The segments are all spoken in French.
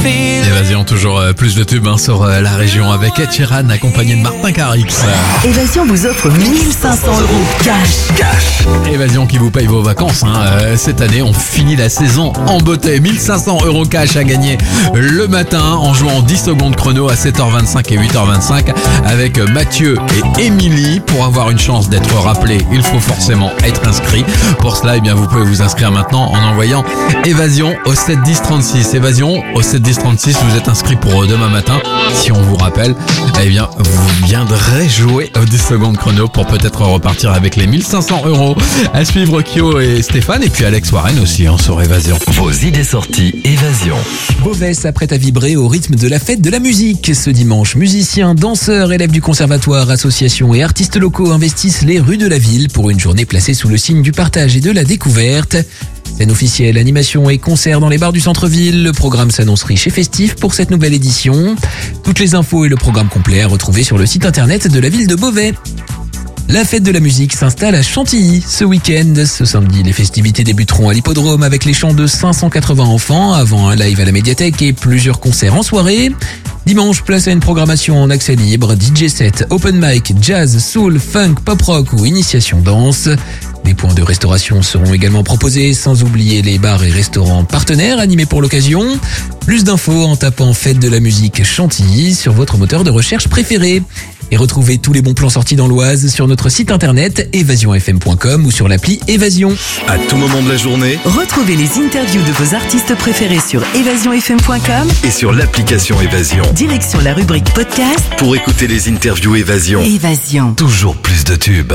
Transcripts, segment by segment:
Évasion, toujours plus de tubes sur la région avec Ed Sheeran accompagné de Martin Garrix. Évasion vous offre 1500 € cash. Évasion qui vous paye vos vacances. Cette année, on finit la saison en beauté. 1500 € cash à gagner le matin en jouant 10 secondes chrono à 7h25 et 8h25 avec Mathieu et Émilie. Pour avoir une chance d'être rappelé, il faut forcément être inscrit. Pour cela, vous pouvez vous inscrire maintenant en envoyant Évasion au 71036. Évasion au 71036, vous êtes inscrit pour demain matin. Si on vous rappelle, vous viendrez jouer aux 10 secondes chrono pour peut-être repartir avec les 1500 €. À suivre Kyo et Stéphane et puis Alex Warren aussi sur Évasion. Vos idées sorties Évasion. Beauvais s'apprête à vibrer au rythme de la fête de la musique. Ce dimanche, musiciens, danseurs, élèves du conservatoire, associations et artistes locaux investissent les rues de la ville pour une journée placée sous le signe du partage et de la découverte. Scène officielle, animation et concerts dans les bars du centre-ville. Le programme s'annonce riche et festif pour cette nouvelle édition. Toutes les infos et le programme complet à retrouver sur le site internet de la ville de Beauvais. La fête de la musique s'installe à Chantilly ce week-end. Ce samedi, les festivités débuteront à l'hippodrome avec les chants de 580 enfants avant un live à la médiathèque et plusieurs concerts en soirée. Dimanche, place à une programmation en accès libre, DJ set, open mic, jazz, soul, funk, pop rock ou initiation danse. Des points de restauration seront également proposés, sans oublier les bars et restaurants partenaires animés pour l'occasion. Plus d'infos en tapant Fête de la musique Chantilly sur votre moteur de recherche préféré. Et retrouvez tous les bons plans sortis dans l'Oise sur notre site internet évasionfm.com ou sur l'appli Évasion. À tout moment de la journée Retrouvez les interviews de vos artistes préférés sur évasionfm.com et sur l'application Évasion. Direction la rubrique podcast Pour écouter les interviews Évasion. Évasion. Toujours plus de tubes.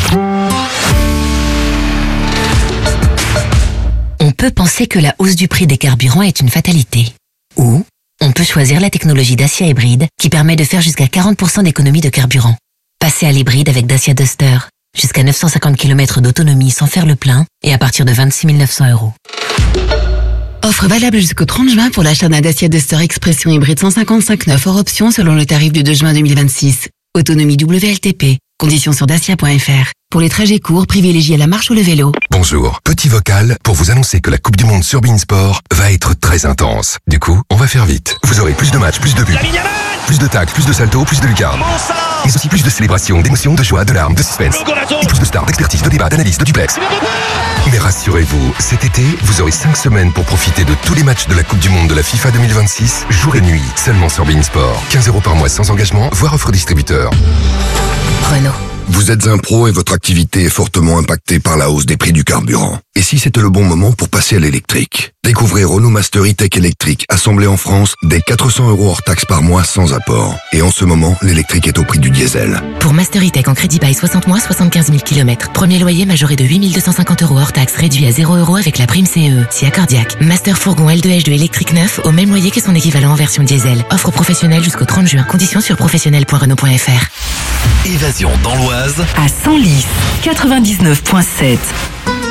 On peut penser que la hausse du prix des carburants est une fatalité. Ou on peut choisir la technologie Dacia Hybride qui permet de faire jusqu'à 40% d'économie de carburant. Passez à l'hybride avec Dacia Duster. Jusqu'à 950 km d'autonomie sans faire le plein et à partir de 26 900 €. Offre valable jusqu'au 30 juin pour l'achat d'un Dacia Duster Expression hybride 155 hors option selon le tarif du 2 juin 2026. Autonomie WLTP. Conditions sur dacia.fr. Pour les trajets courts, privilégiez la marche ou le vélo. Bonjour, petit vocal pour vous annoncer que la Coupe du Monde sur Beansport va être très intense. Du coup, on va faire vite. Vous aurez plus de matchs, plus de buts, plus de tacles, plus de saltos, plus de lucarnes. Mais aussi plus de célébrations, d'émotions, de joie, de larmes, de suspense. Et plus de stars, d'expertise, de débats, d'analyse, de duplex. Mais rassurez-vous, cet été, vous aurez 5 semaines pour profiter de tous les matchs de la Coupe du Monde de la FIFA 2026, jour et nuit, seulement sur Beansport. 15 € par mois sans engagement, voire offre distributeur. Renault. Vous êtes un pro et votre activité est fortement impactée par la hausse des prix du carburant. Et si c'était le bon moment pour passer à l'électrique? Découvrez Renault Master E-Tech électrique, assemblé en France, dès 400 € hors taxe par mois sans apport. Et en ce moment, l'électrique est au prix du diesel. Pour Master E-Tech en crédit bail 60 mois, 75 000 km. Premier loyer majoré de 8 250 € hors taxe, réduit à 0 € avec la prime CE. Si accordiaque. Master fourgon L2H2 électrique neuf, au même loyer que son équivalent en version diesel. Offre professionnelle jusqu'au 30 juin. Conditions sur professionnel.renault.fr. Évasion dans l'Oise À Senlis, 99.7.